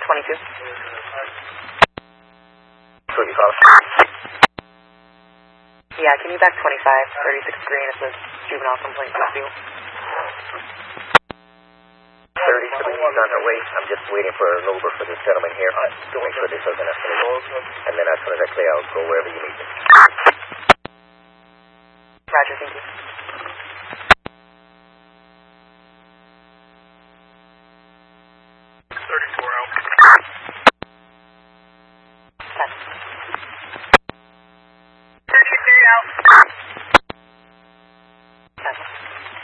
22. What you call? Yeah, can you back 25, 36 Green? It's a juvenile complaint issue. 36 is on the way. I'm just waiting for an Uber for this gentleman here. To make sure this doesn't escalate. And then as soon as I clear, I'll go wherever you need me. Roger, thank you.